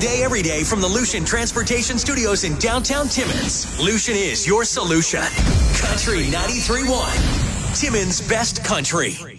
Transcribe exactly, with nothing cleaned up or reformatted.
day, every day from the Lucian Transportation Studios in downtown Timmins. Lucian is your solution. Country ninety-three point one. Timmins' best country.